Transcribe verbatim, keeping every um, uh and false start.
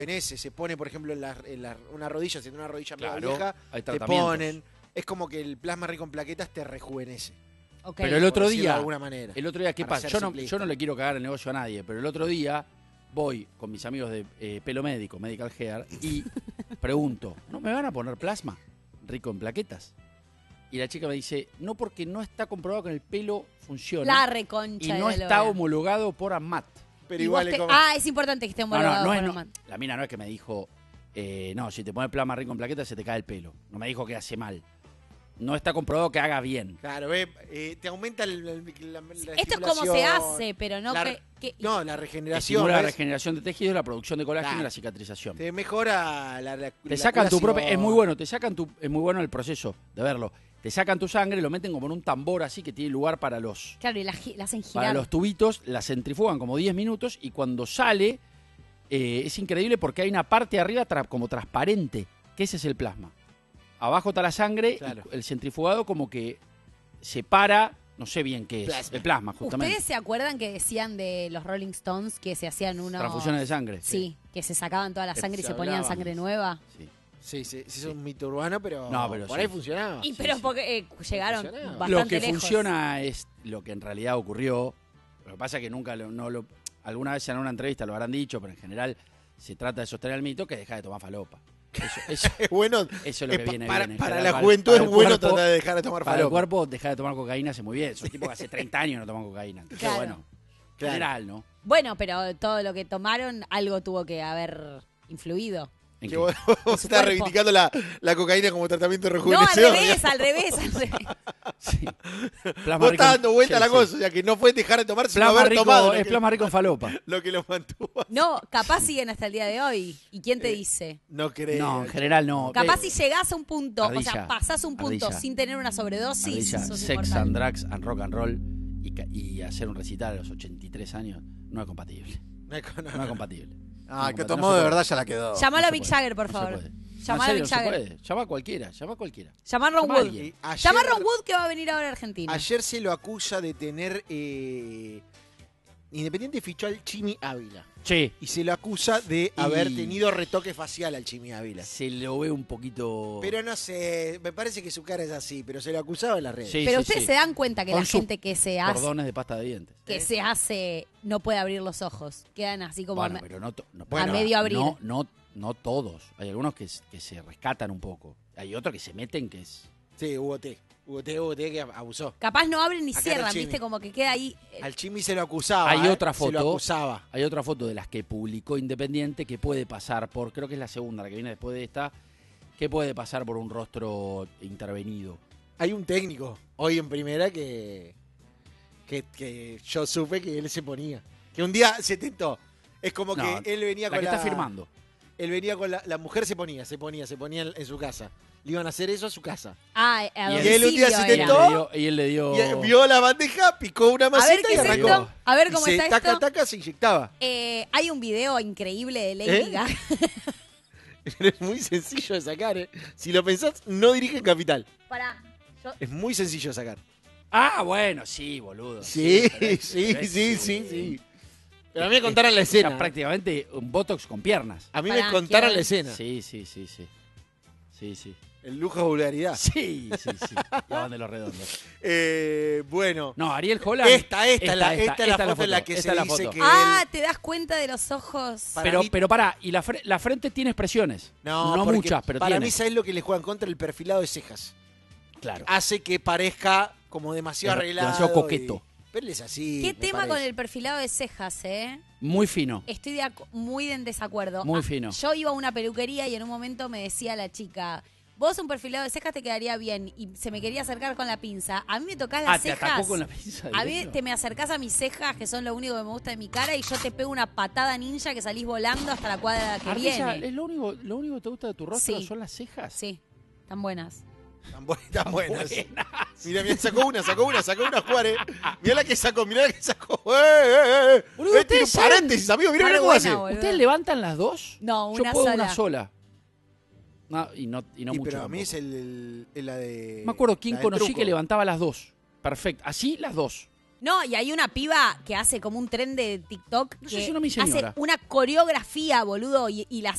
rejuvenece, se pone, por ejemplo, en, la, en la, una rodilla, si tiene una rodilla Claro, medio vieja, hay te tratamientos. ponen. Es como que el plasma rico en plaquetas te rejuvenece. Okay. Pero el otro por decirlo día, de alguna manera, el otro día, ¿qué para pasa? ser Yo no, simplista. yo no le quiero cagar el negocio a nadie, pero el otro día voy con mis amigos de eh, pelo médico, Medical Hair, y pregunto, ¿no me van a poner plasma rico en plaquetas? Y la chica me dice, no, porque no está comprobado que en el pelo funciona. La reconcha y de no la está lora. homologado por AMAT. Pero Y igual vos es te- como... Ah, es importante que esté No, no, homologado no es, por no, AMAT. la mina no es que me dijo, eh, no, si te pones plasma rico en plaquetas se te cae el pelo. No me dijo que hace mal. No está comprobado que haga bien. Claro, ve, eh, te aumenta el, el- la, la Esto es como se estimulación, hace, pero no la- que... que- No, la regeneración. Estimula la ¿ves? regeneración de tejidos, la producción de colágeno Claro. y la cicatrización. Te mejora la, la Te la sacan tu propio, curación. es muy bueno, te sacan tu, es muy bueno el proceso de verlo. Te sacan tu sangre, lo meten como en un tambor así que tiene lugar para los, Claro, y la, gi- la hacen para girar. los tubitos, la centrifugan como diez minutos y cuando sale eh, es increíble porque hay una parte de arriba tra- como transparente, que ese es el plasma. Abajo está la sangre, Claro. y el centrifugado como que separa, no sé bien qué es, Plasma. el plasma justamente. ¿Ustedes se acuerdan que decían de los Rolling Stones que se hacían unos... Transfusiones de sangre. Sí, que se sacaban toda la Que sangre y se se ponían hablaban. sangre nueva. Sí. Sí, sí, sí, es un mito urbano, pero, No, pero por sí. ahí funcionaba. Y sí, pero sí. porque eh, llegaron Funcionaba. bastante Lo que lejos. funciona es lo que en realidad ocurrió. Lo que pasa es que nunca lo, no lo. Alguna vez en una entrevista lo habrán dicho, pero en general se trata de sostener el mito que deja de tomar falopa. Eso, eso, Es bueno, eso es lo es que pa- viene para, bien. en para general. la juventud Para es el bueno cuerpo- tratar de dejar de tomar Para el falopa. cuerpo, dejar de tomar cocaína hace muy bien. Son tipos que hace treinta años no toman cocaína. Entonces, Claro. bueno, en Claro. general, ¿no? Bueno, pero todo lo que tomaron, algo tuvo que haber influido. ¿En Que qué? vos, vos su estás cuerpo. reivindicando la, la cocaína como tratamiento de No, al rejuvenecedor. revés, al revés, al revés. Sí. Plasma Vos rico estás en- dando vuelta a sí, la sí. cosa, o sea que no fue dejar de tomar, sino Plasma haber rico, tomado lo es que, plasma rico en falopa. lo que lo mantuvo. No, capaz siguen hasta el día de hoy. ¿Y quién te Eh, dice? No creo. No, en general no. Capaz Eh, si llegás a un punto, o Ardilla, sea, pasás un punto Ardilla. sin tener una sobredosis, Ardilla, sos sex inmortal. and drugs and rock and roll y, ca- y hacer un recital a los ochenta y tres años no es compatible. No es con- No es compatible. Ah, No que se tomó puede. de verdad ya la quedó. Llamalo No a se Mick puede. Jagger, por No se favor. puede. No, en Llamá a serio, Mick no se Jagger. puede. Llama a cualquiera, llama a cualquiera. Llamá a Ron Llama a Wood. alguien. Y ayer, Llamá a Ron Wood que va a venir ahora a Argentina. ayer se lo acusa de tener... eh, Independiente fichó al Chimi Ávila. Sí. Y se lo acusa de Y- haber tenido retoque facial al Chimi Ávila. Se lo ve un poquito... Pero no sé, me parece que su cara es así, pero se lo acusaba en las redes. Sí, Pero sí, ustedes sí. se dan cuenta que Con la sus gente que se hace, Cordones de pasta de dientes. que se hace no puede abrir los ojos. Quedan así como... Bueno, a me- pero no, to- no- a medio abrir. No, no, no todos. Hay algunos que, s- que se rescatan un poco. Hay otros que se meten que es... Sí, Hugo T. Hugo T, Hugo T que abusó. Capaz no abren ni Acá cierran, era el Chimi. ¿viste? Como que queda ahí... eh, Al Chimi se lo acusaba. Hay ¿eh? otra Se lo foto. acusaba. Hay otra foto de las que publicó Independiente que puede pasar por, creo que es la segunda, la que viene después de esta, que puede pasar por un rostro intervenido. Hay un técnico hoy en primera que, que, que yo supe que él se ponía. Que un día se tentó. Es como No, que él venía La con que la... está firmando. Él venía con la... La mujer se ponía, se ponía, se ponía en, en su casa. Le iban a hacer eso a su casa. Ah, a Y domicilio él un día se Y él era. tentó. le dio... Y él le dio... Y eh, vio la bandeja, picó una A ver masita qué y es arrancó. esto. A ver Y cómo se está taca, esto. taca, se inyectaba. Eh, hay un video increíble de Lady ¿Eh? Gaga. Pero es muy sencillo de sacar, ¿eh? Si lo pensás, no dirige en Capital. Pará. Yo- Es muy sencillo de sacar. Ah, bueno, sí, boludo. Sí, pero es- sí, pero es- sí, sí, sí. Pero a mí me contaron la O sea, escena. prácticamente un botox con piernas. A mí Pará, me contaron quiero- la escena. Sí, sí, sí, sí. Sí, sí. El lujo de vulgaridad. Sí, sí, sí. Ya van de los redondos. Eh, bueno. No, Ariel Holland. Esta, esta, la, esta, es la foto en la que esta se es la dice foto. que Ah, él- te das cuenta de los ojos. Para Pero, mí- pero pará, y la, fre- la frente tiene expresiones. No, No porque muchas, pero para tiene. mí, ¿sabes lo que le juegan contra? El perfilado de cejas. Claro. Hace que parezca como demasiado Dem- arreglado. demasiado coqueto. y- Pero él es así. ¿Qué me tema parece. con el perfilado de cejas, eh? Muy fino. Estoy de acu- muy en desacuerdo. Muy Ah, fino. Yo iba a una peluquería y en un momento me decía la chica, vos un perfilado de cejas te quedaría bien. Y se me quería acercar con la pinza. A mí me tocás las Ah, te cejas. atacó con la pinza. A mí directo. te me acercás a mis cejas, que son lo único que me gusta de mi cara, y yo te pego una patada ninja que salís volando hasta la cuadra que Ardilla, viene. ¿es lo único, lo único que te gusta de tu rostro Sí. son las cejas? Sí, tan buenas. Tan, bu- tan buenas. Buenas. Mira, mira, sacó una, sacó una, sacó una, Juárez. Mirá la que sacó, mirá la que sacó. ¡Eh, eh, eh! Boludo, Eh, tiene un ustedes saben- paréntesis, amigo, mirá Está cómo buena, hace. boludo. ¿Ustedes levantan las dos? No, Yo una puedo sola. una sola. No, y no, y no Y mucho. pero a mí tampoco. es el, el- la de... No me acuerdo quién la del conocí truco. que levantaba las dos. Perfecto. Así las dos. No, y hay una piba que hace como un tren de TikTok No que sé si no mi hace señora. una coreografía, boludo, y, y la